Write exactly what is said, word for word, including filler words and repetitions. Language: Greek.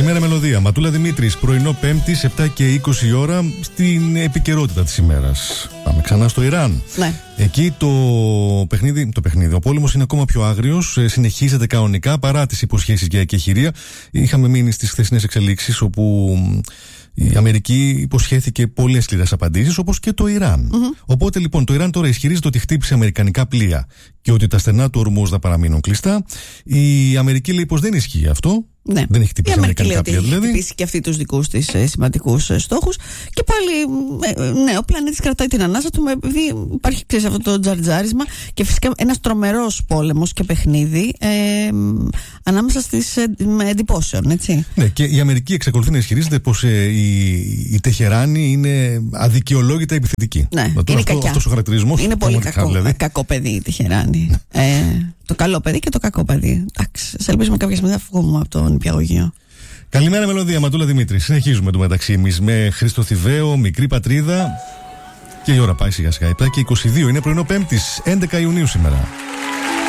Καλημέρα, Μελωδία. Ματούλα Δημήτρης, πρωινό Πέμπτης, επτά και είκοσι ώρα, στην επικαιρότητα της ημέρας. Πάμε ξανά στο Ιράν. Ναι. Εκεί το παιχνίδι, το παιχνίδι, ο πόλεμος είναι ακόμα πιο άγριος, συνεχίζεται κανονικά παρά τις υποσχέσεις για εκεχηρία. Είχαμε μείνει στις χθεσινές εξελίξεις, όπου η Αμερική υποσχέθηκε πολλές σκληρές απαντήσεις, όπως και το Ιράν. Mm-hmm. Οπότε λοιπόν το Ιράν τώρα ισχυρίζεται ότι χτύπησε αμερικανικά πλοία και ότι τα στενά του Ορμούζ θα παραμείνουν κλειστά. Η Αμερική λέει πως δεν ισχύει αυτό. Ναι. Δεν έχει χτυπήσει αμερικανικά πλοία, δηλαδή. Έχει χτυπήσει και αυτή τους δικούς της ε, σημαντικούς ε, στόχους. Και πάλι, ε, ναι, ο πλανήτης κρατάει την ανάσα του, επειδή υπάρχει, ξέρεις, αυτό το τζαρτζάρισμα και φυσικά ένας τρομερός πόλεμος και παιχνίδι ε, ανάμεσα στις ε, εντυπώσεων, έτσι. Ναι, και η Αμερική εξακολουθεί να ισχυρίζεται πως ε, η, η Τεχεράνη είναι αδικαιολόγητα επιθετική. Ναι, τώρα είναι αυτό, κακιά. αυτός ο χαρακτηρισμός. Είναι πολύ κακό, δηλαδή. κακό παιδί η Τεχεράνη. ε, το καλό παιδί και το κακό παιδί. Εντάξει, σε ελπίζουμε κάποια στιγμή θα βγούμε από τον νηπιαγωγείο. Καλημέρα, Μελωδία. Ματούλα Δημήτρη. Συνεχίζουμε το μεταξύ εμείς με Χρήστο Θηβαίο, Μικρή Πατρίδα. Και η ώρα πάει σιγά σιγά. επτά και είκοσι δύο είναι πρωινό Πέμπτης, έντεκα Ιουνίου σήμερα.